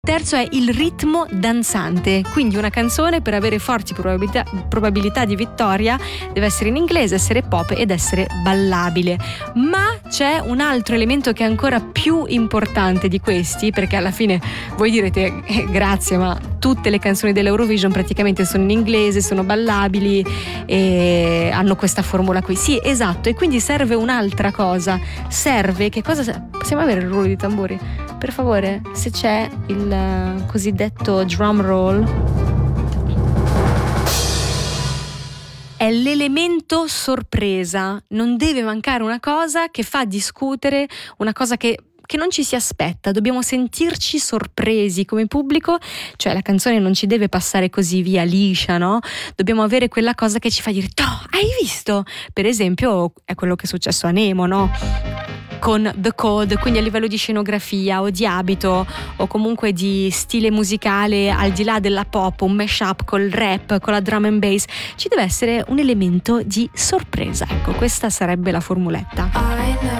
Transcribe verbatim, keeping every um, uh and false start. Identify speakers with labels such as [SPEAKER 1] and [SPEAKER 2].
[SPEAKER 1] Terzo è il ritmo danzante, quindi una canzone per avere forti probabilità, probabilità di vittoria deve essere in inglese, essere pop ed essere ballabile. Ma c'è un altro elemento che è ancora più importante di questi, perché alla fine voi direte eh, grazie, ma tutte le canzoni dell'Eurovision praticamente sono in inglese, sono ballabili e hanno questa formula qui. Sì, esatto, e quindi serve un'altra cosa. Serve, che cosa? Possiamo avere il rullo di tamburi? Per favore, se c'è il cosiddetto drum roll. È l'elemento sorpresa. Non deve mancare una cosa che fa discutere, una cosa che che non ci si aspetta. Dobbiamo sentirci sorpresi come pubblico, cioè la canzone non ci deve passare così via liscia, no? Dobbiamo avere quella cosa che ci fa dire "Toh, hai visto?" Per esempio è quello che è successo a Nemo, no? Con The Code, quindi a livello di scenografia o di abito o comunque di stile musicale, al di là della pop, un mashup col rap, con la drum and bass, ci deve essere un elemento di sorpresa. Ecco, questa sarebbe la formuletta.